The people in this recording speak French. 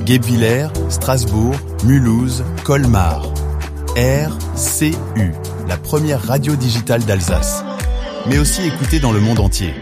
Guebwiller, Strasbourg, Mulhouse, Colmar. RCU, la première radio digitale d'Alsace. Mais aussi écoutée dans le monde entier.